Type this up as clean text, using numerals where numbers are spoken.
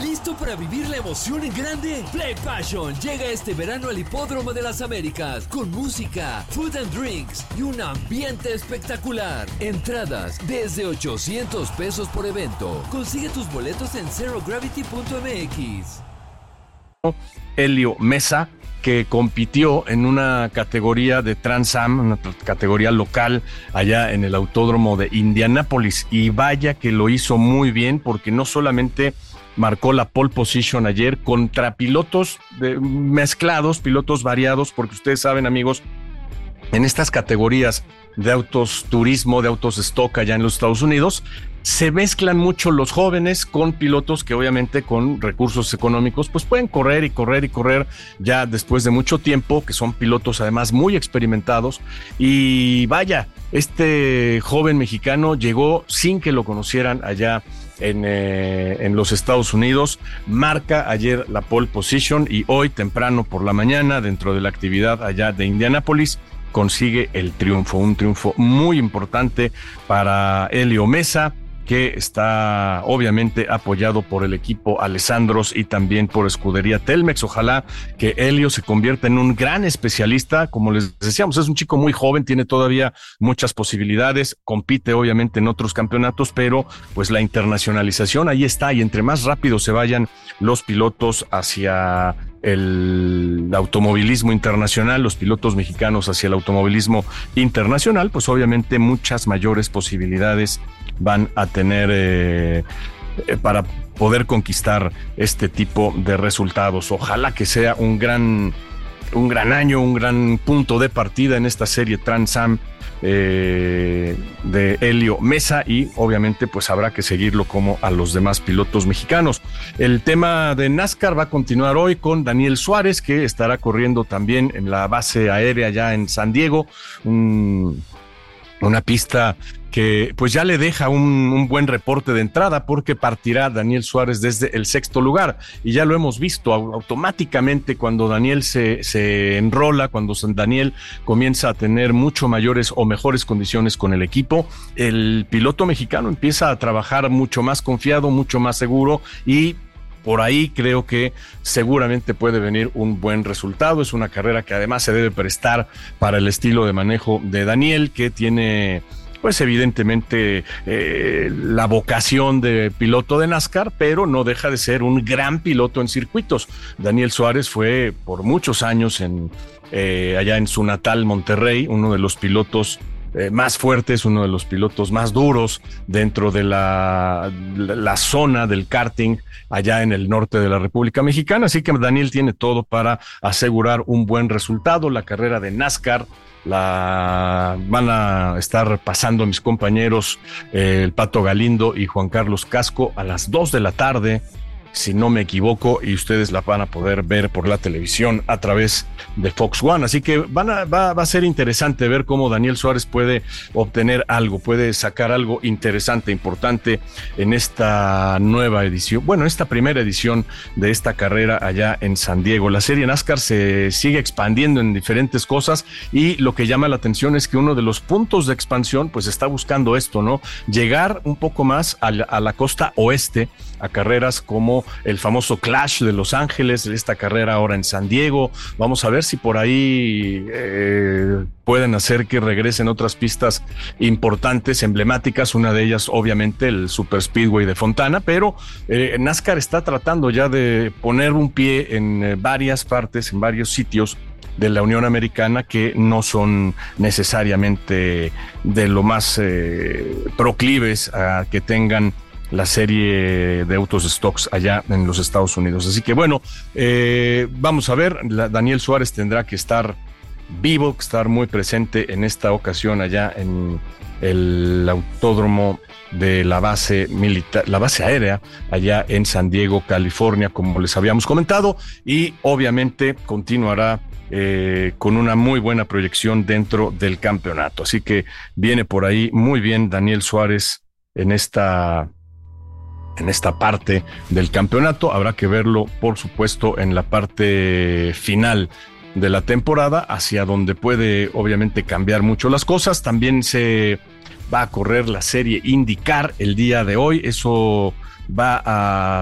¿Listo para vivir la emoción en grande? Play Passion llega este verano al Hipódromo de las Américas con música, food and drinks y un ambiente espectacular. Entradas desde $800 por evento. Consigue tus boletos en zerogravity.mx. Helio Mesa, que compitió en una categoría de Trans Am, una categoría local allá en el Autódromo de Indianápolis, y vaya que lo hizo muy bien, porque no solamente marcó la pole position ayer contra pilotos mezclados, pilotos variados, porque ustedes saben, amigos, en estas categorías de autos turismo, de autos stock allá en los Estados Unidos, se mezclan mucho los jóvenes con pilotos que obviamente con recursos económicos pues pueden correr y correr y correr ya después de mucho tiempo, que son pilotos además muy experimentados. Y vaya, este joven mexicano llegó sin que lo conocieran allá en los Estados Unidos, marca ayer la pole position y hoy temprano por la mañana, dentro de la actividad allá de Indianápolis, consigue el triunfo, un triunfo muy importante para Helio Mesa, que está obviamente apoyado por el equipo Alessandros y también por Escudería Telmex. Ojalá que Helio se convierta en un gran especialista. Como les decíamos, es un chico muy joven, tiene todavía muchas posibilidades, compite obviamente en otros campeonatos, pero pues la internacionalización ahí está, y entre más rápido se vayan los pilotos hacia el automovilismo internacional, los pilotos mexicanos hacia el automovilismo internacional, pues obviamente muchas mayores posibilidades van a tener para poder conquistar este tipo de resultados. Ojalá que sea un gran año, un gran punto de partida en esta serie Trans Am de Helio Mesa, y obviamente pues habrá que seguirlo como a los demás pilotos mexicanos. El tema de NASCAR va a continuar hoy con Daniel Suárez, que estará corriendo también en la base aérea ya en San Diego, una pista que pues ya le deja un buen reporte de entrada, porque partirá Daniel Suárez desde el 6º lugar, y ya lo hemos visto automáticamente cuando Daniel se enrola, cuando Daniel comienza a tener mucho mayores o mejores condiciones con el equipo, el piloto mexicano empieza a trabajar mucho más confiado, mucho más seguro, y por ahí creo que seguramente puede venir un buen resultado. Es una carrera que además se debe prestar para el estilo de manejo de Daniel, que tiene pues evidentemente la vocación de piloto de NASCAR, pero no deja de ser un gran piloto en circuitos. Daniel Suárez fue por muchos años allá en su natal Monterrey, uno de los pilotos más fuertes, uno de los pilotos más duros dentro de la zona del karting allá en el norte de la República Mexicana. Así que Daniel tiene todo para asegurar un buen resultado. La carrera de NASCAR la van a estar pasando mis compañeros el Pato Galindo y Juan Carlos Casco a las 2 de la tarde, si no me equivoco, y ustedes la van a poder ver por la televisión a través de Fox One. Así que va a ser interesante ver cómo Daniel Suárez puede obtener algo, puede sacar algo interesante, importante en esta nueva edición, bueno, esta primera edición de esta carrera allá en San Diego. La serie NASCAR se sigue expandiendo en diferentes cosas, y lo que llama la atención es que uno de los puntos de expansión pues está buscando esto, ¿no? Llegar un poco más a la costa oeste, a carreras como el famoso Clash de Los Ángeles, esta carrera ahora en San Diego. Vamos a ver si por ahí pueden hacer que regresen otras pistas importantes, emblemáticas, una de ellas obviamente el Super Speedway de Fontana, pero NASCAR está tratando ya de poner un pie en varias partes, en varios sitios de la Unión Americana que no son necesariamente de lo más proclives a que tengan la serie de autos stocks allá en los Estados Unidos. Así que bueno, vamos a ver, Daniel Suárez tendrá que estar vivo, estar muy presente en esta ocasión allá en el autódromo de la base militar, la base aérea allá en San Diego, California, como les habíamos comentado, y obviamente continuará con una muy buena proyección dentro del campeonato. Así que viene por ahí muy bien Daniel Suárez en esta parte del campeonato. Habrá que verlo, por supuesto, en la parte final de la temporada, hacia donde puede obviamente cambiar mucho las cosas. También se va a correr la serie IndyCar el día de hoy. Eso va a